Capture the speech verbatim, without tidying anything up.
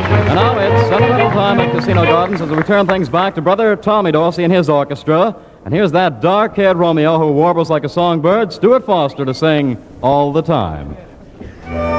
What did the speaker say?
And now it's sentimental time at Casino Gardens as we turn things back to Brother Tommy Dorsey and his orchestra. And here's that dark-haired Romeo who warbles like a songbird, Stuart Foster, to sing All the Time.